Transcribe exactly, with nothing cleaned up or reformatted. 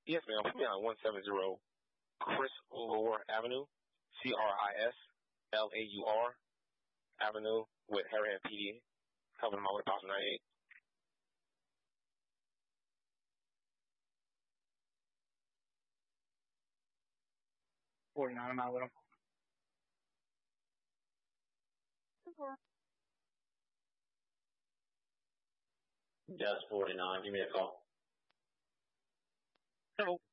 Yes, ma'am. Put me on one seventy Chris Lohr Avenue, C R I S L A U R Avenue with Harahan P D, covering my way past ninety-eight. forty-nine, I'm out with him. Yes, forty-nine. Give me a call. Hello.